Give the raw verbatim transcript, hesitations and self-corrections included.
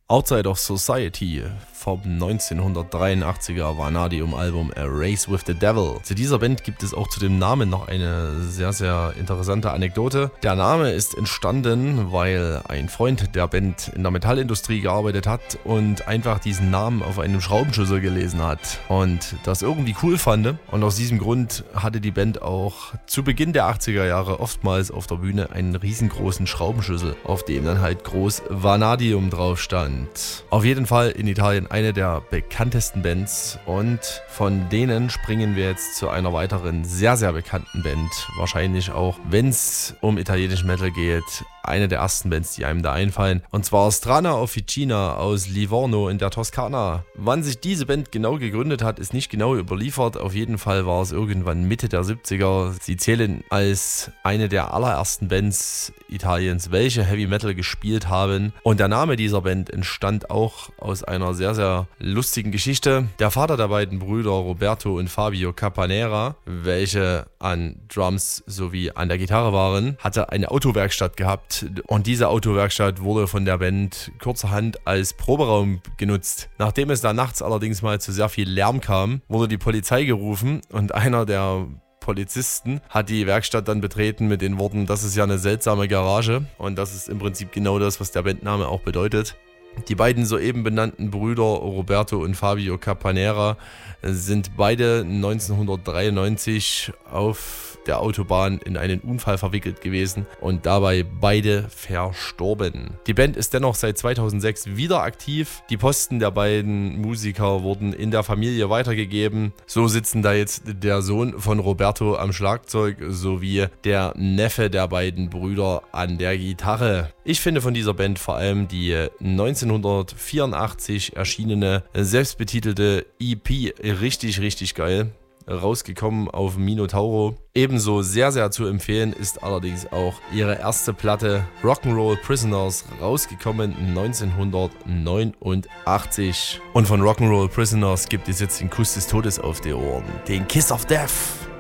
Outside of Society vom neunzehnhundertdreiundachtziger Vanadium-Album A Race with the Devil. Zu dieser Band gibt es auch zu dem Namen noch eine sehr, sehr interessante Anekdote. Der Name ist entstanden, weil ein Freund der Band in der Metallindustrie gearbeitet hat und einfach diesen Namen auf einem Schraubenschlüssel gelesen hat und das irgendwie cool fand. Und aus diesem Grund hatte die Band auch zu Beginn der achtziger Jahre oftmals auf der Bühne einen riesengroßen Schraubenschlüssel, auf dem dann halt groß Vanadium drauf stand. Auf jeden Fall in Italien eine der bekanntesten Bands und von denen springen wir jetzt zu einer weiteren sehr, sehr bekannten Band. Wahrscheinlich auch, wenn es um italienischen Metal geht, eine der ersten Bands, die einem da einfallen. Und zwar Strana Officina aus Livorno in der Toskana. Wann sich diese Band genau gegründet hat, ist nicht genau überliefert. Auf jeden Fall war es irgendwann Mitte der siebziger. Sie zählen als eine der allerersten Bands Italiens, welche Heavy Metal gespielt haben. Und der Name dieser Band entstand auch aus einer sehr, sehr lustigen Geschichte. Der Vater der beiden Brüder Roberto und Fabio Capanera, welche an Drums sowie an der Gitarre waren, hatte eine Autowerkstatt gehabt. Und diese Autowerkstatt wurde von der Band kurzerhand als Proberaum genutzt. Nachdem es da nachts allerdings mal zu sehr viel Lärm kam, wurde die Polizei gerufen und einer der Polizisten hat die Werkstatt dann betreten mit den Worten: Das ist ja eine seltsame Garage. Und das ist im Prinzip genau das, was der Bandname auch bedeutet. Die beiden soeben benannten Brüder Roberto und Fabio Capanera sind beide neunzehnhundertdreiundneunzig auf der Autobahn in einen Unfall verwickelt gewesen und dabei beide verstorben. Die Band ist dennoch seit zweitausendsechs wieder aktiv. Die Posten der beiden Musiker wurden in der Familie weitergegeben. So sitzen da jetzt der Sohn von Roberto am Schlagzeug sowie der Neffe der beiden Brüder an der Gitarre. Ich finde von dieser Band vor allem die neunzehnhundertvierundachtzig erschienene selbstbetitelte E P richtig, richtig geil. Rausgekommen auf Minotauro. Ebenso sehr, sehr zu empfehlen ist allerdings auch ihre erste Platte Rock'n'Roll Prisoners, rausgekommen neunzehnhundertneunundachtzig. Und von Rock'n'Roll Prisoners gibt es jetzt den Kuss des Todes auf die Ohren, den Kiss of Death.